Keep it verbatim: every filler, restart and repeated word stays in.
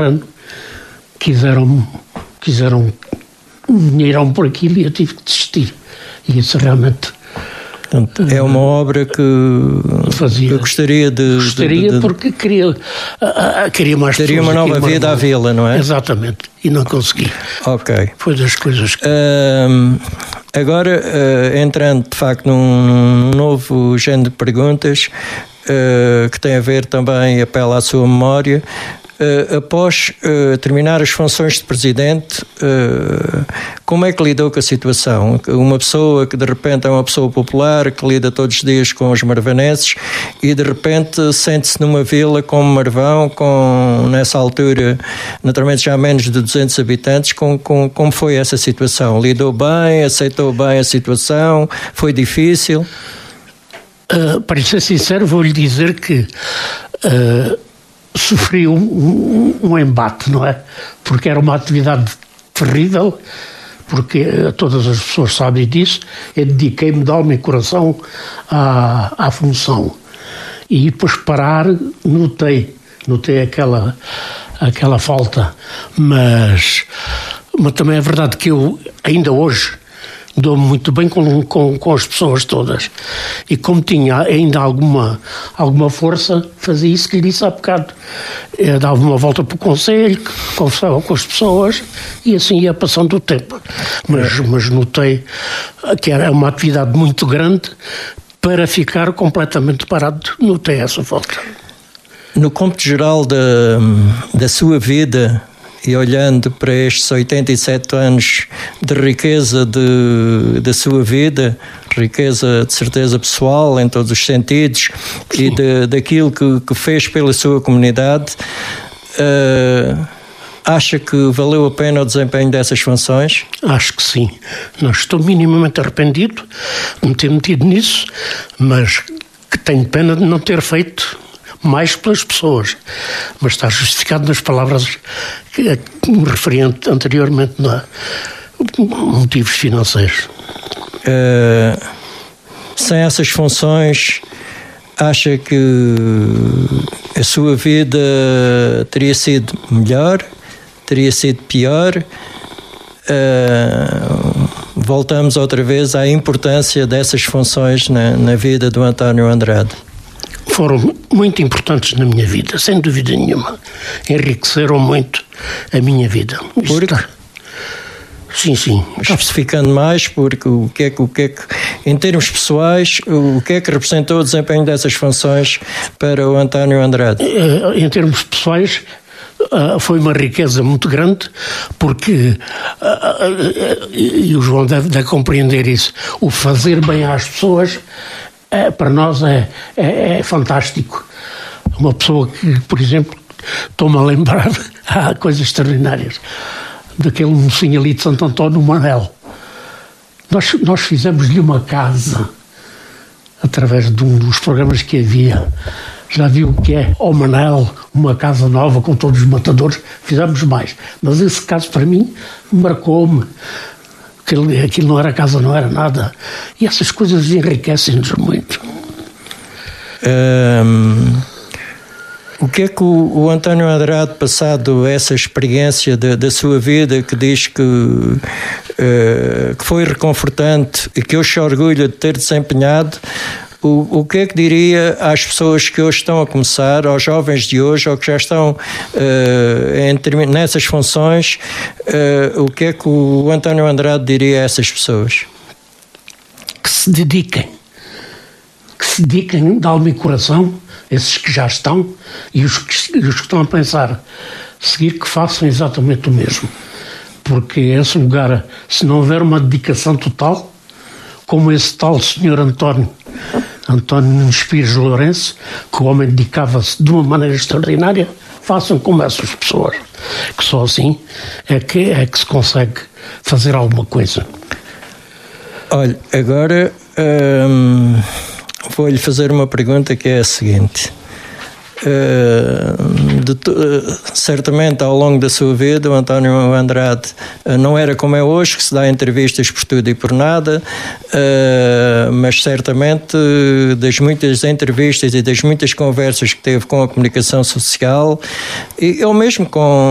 terreno, quiseram, quiseram um dinheirão por aquilo e eu tive que desistir. E isso realmente... Portanto, é uma obra que fazia. Eu gostaria de... Gostaria de, de, porque queria, uh, uh, queria mais pessoas. Teria uma nova vida à vila, não é? Exatamente. E não consegui. Ok. Foi das coisas que... Uh, agora, uh, entrando de facto num, num novo género de perguntas, uh, que tem a ver também, apela à sua memória. Uh, após uh, terminar as funções de presidente, uh, como é que lidou com a situação? Uma pessoa que de repente é uma pessoa popular, que lida todos os dias com os marvanenses e de repente sente-se numa vila como Marvão, com, nessa altura, naturalmente já menos de duzentos habitantes, com, com, como foi essa situação? Lidou bem? Aceitou bem a situação? Foi difícil? Uh, para ser sincero, vou-lhe dizer que... Uh, sofri um, um, um embate, não é? Porque era uma atividade terrível, porque todas as pessoas sabem disso. Eu dediquei-me de alma e coração à, à função. E depois parar, notei, notei aquela, aquela falta. Mas, mas também é verdade que eu, ainda hoje, dou-me muito bem com, com, com as pessoas todas. E como tinha ainda alguma, alguma força, fazia isso que lhe disse há bocado. Eu dava uma volta para o conselho, conversava com as pessoas e assim ia passando o tempo. Mas, mas notei que era uma atividade muito grande para ficar completamente parado. Notei essa falta. No cômputo geral da, da sua vida, e olhando para estes oitenta e sete anos de riqueza de, da sua vida, riqueza de certeza pessoal em todos os sentidos, sim, e de, daquilo que, que fez pela sua comunidade, uh, acha que valeu a pena o desempenho dessas funções? Acho que sim. Não estou minimamente arrependido de me ter metido nisso, mas que tenho pena de não ter feito mais pelas pessoas, mas está justificado nas palavras que me referi anteriormente, não é? Motivos financeiros. Uh, sem essas funções, acha que a sua vida teria sido melhor? Teria sido pior? Uh, voltamos outra vez à importância dessas funções na, na vida do António Andrade. Foram muito importantes na minha vida, sem dúvida nenhuma. Enriqueceram muito a minha vida. Porque? Sim, sim. Especificando mais, porque o que é que, o que é que, em termos pessoais, o que é que representou o desempenho dessas funções para o António Andrade? Em termos pessoais, foi uma riqueza muito grande, porque, e o João deve, deve compreender isso, o fazer bem às pessoas, É, para nós é, é, é fantástico. Uma pessoa que, por exemplo, estou-me a lembrar, há coisas extraordinárias, daquele mocinho ali de Santo Antônio, o Manel. Nós, nós fizemos-lhe uma casa, através de um dos programas que havia. Já viu o que é ao Manel, uma casa nova com todos os matadores? Fizemos mais. Mas esse caso, para mim, marcou-me. Aquilo, aquilo não era casa, não era nada. E essas coisas enriquecem-nos muito. Um, o que é que o, o António Andrade, passado essa experiência da, da sua vida, que diz que, uh, que foi reconfortante e que hoje se orgulha de ter desempenhado, O, o que é que diria às pessoas que hoje estão a começar, aos jovens de hoje, ou que já estão uh, em, nessas funções, uh, o que é que o António Andrade diria a essas pessoas? Que se dediquem, que se dediquem de alma e coração, esses que já estão, e os que, e os que estão a pensar seguir, que façam exatamente o mesmo. Porque esse lugar, se não houver uma dedicação total, como esse tal senhor António, António Nunes Pires Lourenço, que o homem dedicava-se de uma maneira extraordinária, façam como essas pessoas, que só assim é que, é que se consegue fazer alguma coisa. Olha, agora hum, vou-lhe fazer uma pergunta que é a seguinte. Uh, de, uh, certamente ao longo da sua vida o António Andrade uh, não era como é hoje, que se dá entrevistas por tudo e por nada, uh, mas certamente uh, das muitas entrevistas e das muitas conversas que teve com a comunicação social e ou mesmo com